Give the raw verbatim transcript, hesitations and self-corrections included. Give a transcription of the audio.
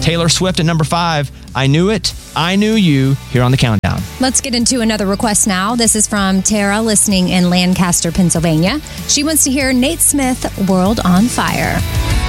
Taylor Swift at number five. I Knew It, I Knew You, here on the countdown. Let's get into another request now. This is from Tara, listening in Lancaster, Pennsylvania. She wants to hear Nate Smith, World on Fire.